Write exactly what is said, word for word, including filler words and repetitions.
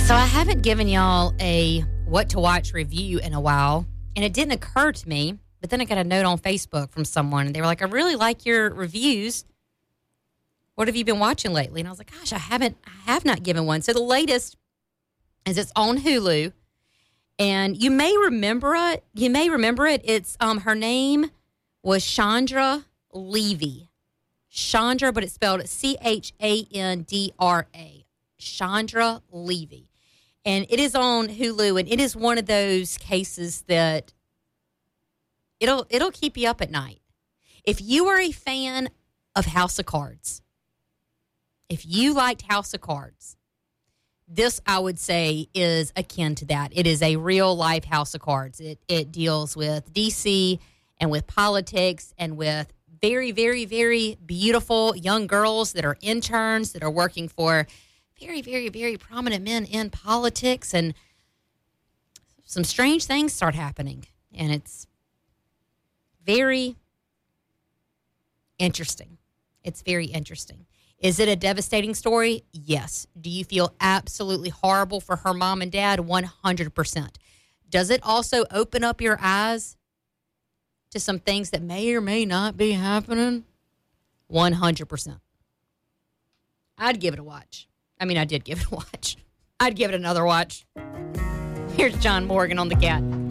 So I haven't given y'all a what to watch review in a while, and it didn't occur to me, but then I got a note on Facebook from someone, and they were like, I really like your reviews. What have you been watching lately? And I was like, gosh, I haven't, I have not given one. So the latest is it's on Hulu, and you may remember it. You may remember it. It's, um, her name was Chandra Levy. Chandra, but it's spelled C H A N D R A. Chandra Levy. And it is on Hulu, and it is one of those cases that it'll it'll keep you up at night. If you are a fan of House of Cards, if you liked House of Cards, this, I would say, is akin to that. It is a real-life House of Cards. It it deals with D C and with politics and with very, very, very beautiful young girls that are interns that are working for very, very, very prominent men in politics, and some strange things start happening, and it's very interesting. It's very interesting. Is it a devastating story? Yes. Do you feel absolutely horrible for her mom and dad? one hundred percent. Does it also open up your eyes to some things that may or may not be happening? one hundred percent. I'd give it a watch. I mean, I did give it a watch. I'd give it another watch. Here's John Morgan on The Cat.